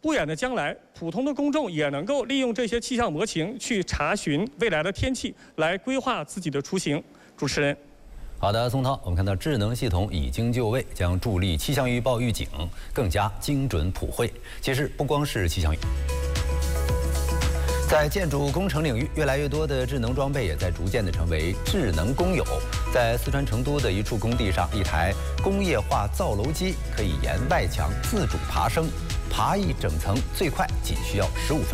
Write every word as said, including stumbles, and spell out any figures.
不远的将来，普通的公众也能够利用这些气象模型去查询未来的天气，来规划自己的出行。主持人。 好的，宋涛，我们看到智能系统已经就位，将助力气象预报预警更加精准普惠。其实不光是气象预，在建筑工程领域，越来越多的智能装备也在逐渐的成为智能公有。在四川成都的一处工地上，一台工业化造楼机可以沿外墙自主爬升，爬一整层最快仅需要十五分钟。